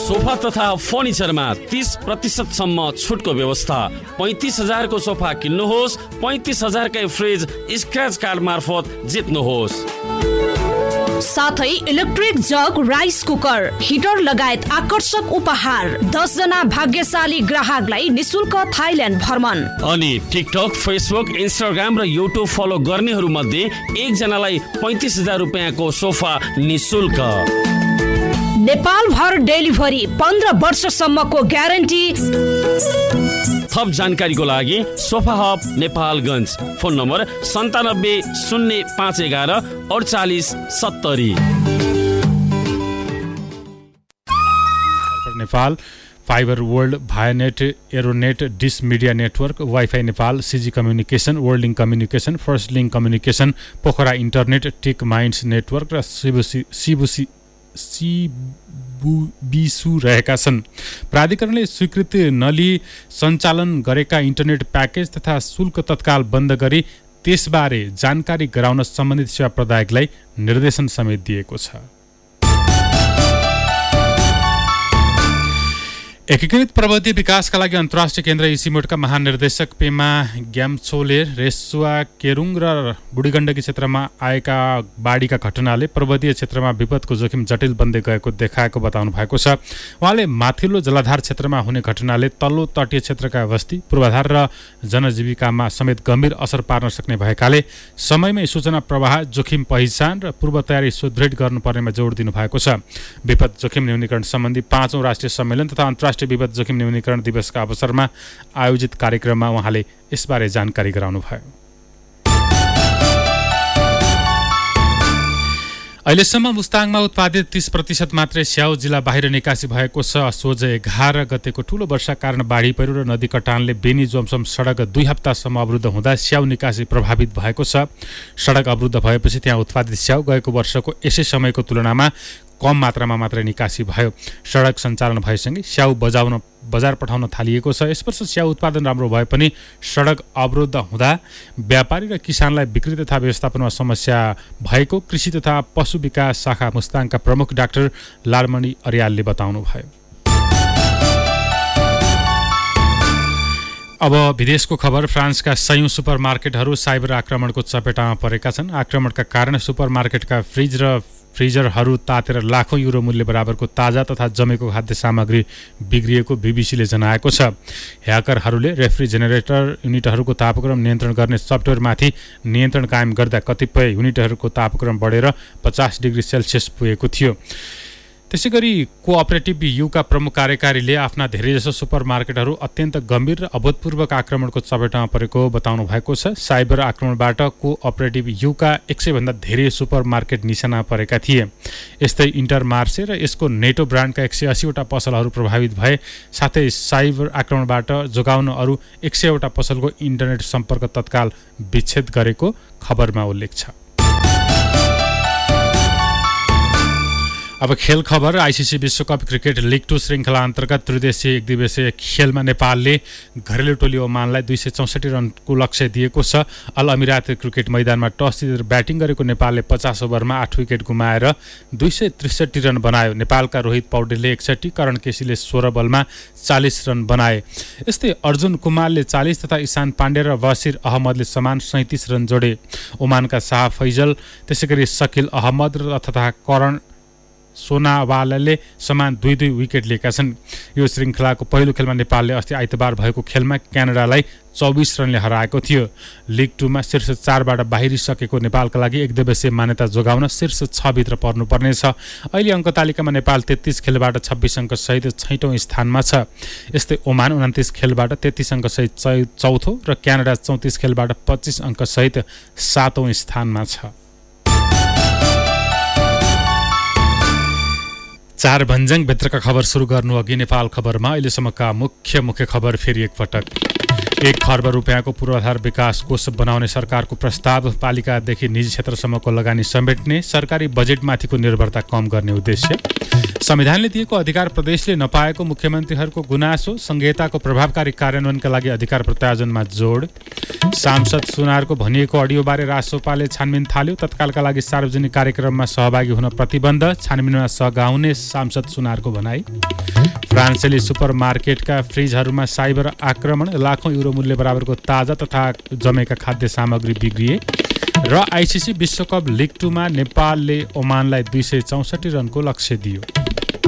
Sofa तथा फर्निचरमा 30% सम्म छुटको व्यवस्था। 35,000 को सोफा किन्नुहोस्, 35,000 कै फ्रिज स्क्रैच कार्ड मार्फत जित्नुहोस्। साथै electric jug, rice cooker, heater लगायत आकर्षक उपहार। 10 जना भाग्यशाली ग्राहकलाई निशुल्क थाइल्यान्ड भ्रमण। अनि टिकटक, फेसबुक, इन्स्टाग्राम र युट्युब फलो गर्नेहरू मध्ये 1 जनालाई 35,000 रुपैयाँको सोफा निशुल्क। नेपाल भर डेलिभरी, 15 वर्षसम्मको ग्यारेन्टी। थप जानकारीको लागि sofa hub Nepalgunj, phone number 97 0511 48 70। Nepal fibre world, भायानेट, एरोनेट, dish media network, wifi Nepal, सिजी communication, world link communication, first link communication, Pokhara internet, take minds network र बिसु रहेका छन्। प्राधिकरणले स्वीकृति नलिई सञ्चालन गरेका इन्टरनेट प्याकेज तथा शुल्क तत्काल बन्द गरी त्यसबारे जानकारी गराउन सम्बन्धित सेवा प्रदायकलाई निर्देशन समेत दिएको छ। एकीकृत प्रविधि विकासका लागि अन्तर्राष्ट्रिय केन्द्र इसिमोडका महानिर्देशक पेमा ग्याम्छोले रेसुवा, केरुङ र बुढीगण्डकी क्षेत्रमा आएका बाढीका घटनाले प्रविधि क्षेत्रमा विपदको जोखिम जटिल बन्दै गएको देखाएको बताउनु भएको छ। उहाँले माथिल्लो जलाधार क्षेत्रमा हुने घटनाले तल्लो तटीय क्षेत्रका बस्ती, पूर्वाधार र जनजीविकामा समेत गम्भीर असर पार्न सक्ने भएकाले समयमै सूचना प्रवाह, जोखिम पहिचान र पूर्व तयारी सुदृढ गर्नुपर्नेमा जोड दिनु भएको छ। विपद जोखिम न्यूनीकरण सम्बन्धी 5औं राष्ट्रिय सम्मेलन तथा अन्तर्राष्ट्रिय विपद जोखिम न्यूनीकरण दिवसका अवसरमा आयोजित कार्यक्रममा उहाँले यसबारे जानकारी गराउनुभयो। अहिलेसम्म मुस्ताङमा उत्पादित 30% मात्रै स्याउ जिल्ला बाहिर निकासी भएको छ। सोझ 11 गतेको ठूलो वर्षा कारण बाढी पहिरो र नदी कटानले बेनी जोमसोम सडक 2 हप्तासम्म अवरुद्ध हुँदा स्याउ निकासी प्रभावित भएको छ। सडक अवरुद्ध भएपछि त्यहाँ उत्पादित स्याउ गएको वर्षको यसै समयको तुलनामा कम मात्रामा मात्रै निकासी भयो। सडक सञ्चालन भएसँगै स्याउ बजार पठाउन थालिएको छ। यस वर्ष स्याउ उत्पादन राम्रो भए पनि सडक अवरुद्ध हुँदा व्यापारी र किसानलाई बिक्री तथा व्यवस्थापनमा समस्या भएको कृषि तथा पशु विकास शाखा मुस्ताङका प्रमुख डाक्टर लालमणि अर्यालले बताउनुभयो। अब विदेशको खबर। फ्रान्सका 100औं सुपरमार्केटहरू साइबर आक्रमणको चपेटामा परेका छन्। आक्रमणका कारण सुपरमार्केटका फ्रिजरहरू तातेर लाखौं युरो मूल्य बराबरको ताजा तथा जमेको खाद्य सामग्री बिग्रिएको बीबीसीले जनाएको छ। ह्याकरहरूले रेफ्रिजरेटर युनिटहरूको तापक्रम नियन्त्रण गर्ने सफ्टवेयरमाथि नियन्त्रण कायम गर्दा कतिपय युनिटहरूको तापक्रम बढेर 50 डिग्री सेल्सियस पुगेको थियो। त्यसैगरी कोअपरेटिभ युका प्रमुख कार्यकारीले आफ्ना धेरैजसो सुपरमार्केटहरू अत्यन्त गम्भीर र अभूतपूर्व आक्रमणको चपेटामा परेको बताउनु भएको छ। साइबर आक्रमणबाट कोअपरेटिभ युका 100 भन्दा धेरै सुपरमार्केट निशाना परेका थिए। यस्तै इन्टरमार्से र यसको नेटो ब्रान्डका 180 वटा पसलहरू प्रभावित भए। साथै साइबर आक्रमणबाट जोगाउन अरू 100 वटा पसलको इन्टरनेट सम्पर्क तत्काल विच्छेद गरेको खबरमा उल्लेख छ। अब खेल खबर। आइसिसी विश्वकप क्रिकेट लिग 2 श्रृङ्खला अन्तर्गत त्रिदेशीय एकदिवसीय खेलमा नेपालले घरेलु टोली ओमानलाई 264 रनको लक्ष्य दिएको छ। अल अमिरात क्रिकेट मैदानमा टस जितेर ब्याटिङ गरेको नेपालले 50 ओभरमा 8 विकेट गुमाएर 263 रन बनायो। नेपालका रोहित पौडेलले 61, करण केसीले 16 बलमा 40 रन बनाए। यस्तै अर्जुन कुमारले 40 तथा ईशान पाण्डे र बसिर अहमदले समान 37 रन जोडे। ओमानका शाह फैजल, त्यसैगरी शकील अहमद तथा करण सोनावालाले समान 2-2 विकेट लिएका छन्। यो श्रृङ्खलाको पहिलो खेलमा नेपालले अस्ति आइतबार भएको खेलमा क्यानाडालाई 24 रनले हराएको थियो। लिग 2 मा शीर्ष 4 बाट बाहिरिसकेको नेपालका लागि एकदिवसीय मान्यता जोगाउन शीर्ष 6 भित्र पर्नुपर्नेछ। अहिले अङ्क तालिकामा नेपाल 33 खेलबाट 26 अङ्क सहित 6औं स्थानमा छ। यस्तै ओमान 29 खेलबाट 33 अङ्क सहित चौथो र क्यानाडा 34 खेलबाट 25 अङ्क सहित 7औं स्थानमा छ। 4 भन्ज्याङ भित्रका खबर सुरु गर्नु अघि नेपाल खबरमा अहिलेसम्मका मुख्य खबर फेरि एकपटक। 1 खर्ब रुपियाँको पूर्वाधार विकास कोष बनाउने सरकारको प्रस्ताव, पालिकादेखि निजी क्षेत्रसम्मको लगानी समेट्ने, सरकारी बजेटमाथिको निर्भरता कम गर्ने उद्देश्य, संविधानले दिएको अधिकार प्रदेशले नपाएको मुख्यमन्त्रीहरूको गुनासो, संहिताको प्रभावकारी कार्यान्वयनका लागि अधिकार प्रत्यार्जनमा जोड, सांसद सुनारको भनिएको अडियोबारे रासोपाले छानबिन थाल्यो, तत्कालका लागि सार्वजनिक कार्यक्रममा सहभागी हुन प्रतिबन्ध, छानबिनमा सघाउने सांसद सुनारको भनाई, फ्रान्सेली सुपरमार्केटका फ्रिजहरूमा साइबर आक्रमण, लाखौं युरो मूल्य बराबरको ताजा तथा जमेका खाद्य सामग्री बिग्रिए र आइसिसी विश्वकप लिग 2 मा नेपालले ओमानलाई 264 रनको लक्ष्य दियो।